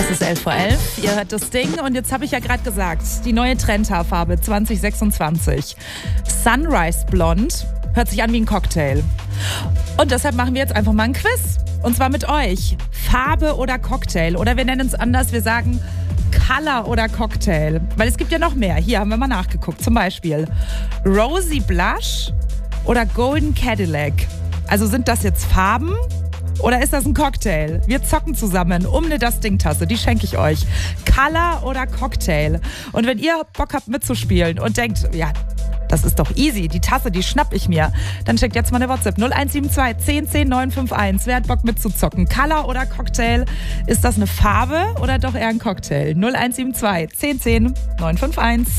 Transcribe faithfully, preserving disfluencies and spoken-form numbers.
Es ist elf vor elf, ihr hört das Ding und jetzt habe ich ja gerade gesagt, die neue Trendhaarfarbe zwanzig sechsundzwanzig. Sunrise Blond hört sich an wie ein Cocktail. Und deshalb machen wir jetzt einfach mal ein Quiz. Und zwar mit euch. Farbe oder Cocktail? Oder wir nennen es anders, wir sagen Color oder Cocktail. Weil es gibt ja noch mehr. Hier haben wir mal nachgeguckt. Zum Beispiel Rosy Blush oder Golden Cadillac. Also sind das jetzt Farben? Oder ist das ein Cocktail? Wir zocken zusammen um eine Das Ding-Tasse. Die schenke ich euch. Color oder Cocktail? Und wenn ihr Bock habt mitzuspielen und denkt, ja, das ist doch easy, die Tasse, die schnapp ich mir, dann schickt jetzt mal eine WhatsApp null eins sieben zwei zehn zehn neun fünf eins. Wer hat Bock mitzuzocken? Color oder Cocktail? Ist das eine Farbe oder doch eher ein Cocktail? null eins sieben zwei zehn zehn neun fünf eins.